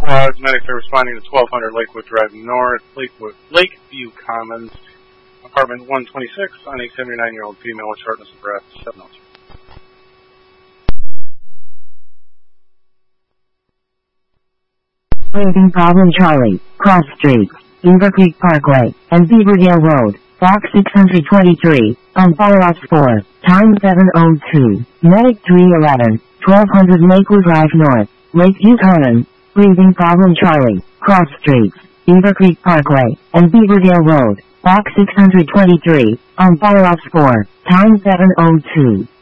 Medics are responding to 1200 Lakewood Drive North, Lakeview Commons, apartment 126, on a 79-year-old female with shortness of breath, 702. Breathing problem Charlie, Cross Street, Beaver Creek Parkway, and Beaverdale Road, Box 623, on follow-up 4, time 702, Medic 311, 1200 Lakewood Drive North, Lakeview Commons, breathing problem Charlie, Cross Street, Beaver Creek Parkway, and Beaverdale Road, Box 623, on follow-up 4, time 702.